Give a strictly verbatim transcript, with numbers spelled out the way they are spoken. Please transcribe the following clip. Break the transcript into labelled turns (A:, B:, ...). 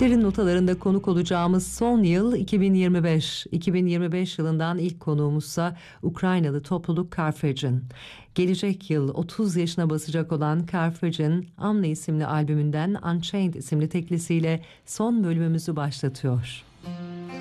A: Defterin notalarında konuk olacağımız son yıl iki bin yirmi beş. iki bin yirmi beş yılından ilk konuğumuzsa Ukraynalı topluluk Carphagen. Gelecek yıl otuz yaşına basacak olan Carphagen, Amne isimli albümünden Unchained isimli teklisiyle son bölümümüzü başlatıyor.